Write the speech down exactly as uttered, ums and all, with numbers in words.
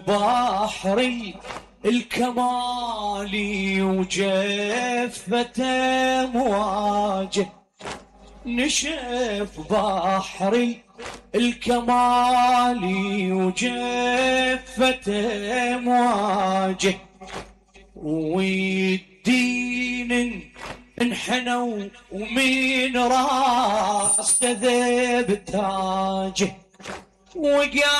بحري الكمالي وجفته مواجه، نشف بحري الكمالي وجفته مواجه، والدين انحنوا ومن راس ذب تاجه، وقال